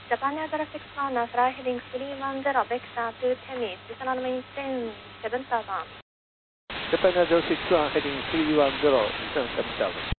Japan Air Traffic 1, fly heading 310, vector to Temi, please allow maintain 7000. Japan Air 061 heading 310, descend 7000.